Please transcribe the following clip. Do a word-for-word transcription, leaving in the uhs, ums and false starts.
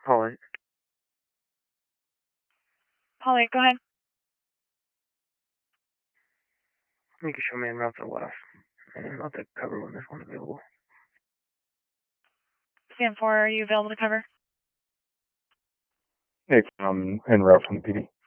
Holly. Holly, go ahead. You can show me en route to the left. And I'll take cover when there's one available. Stand four, are you available to cover? Hey, I'm en route from the P D.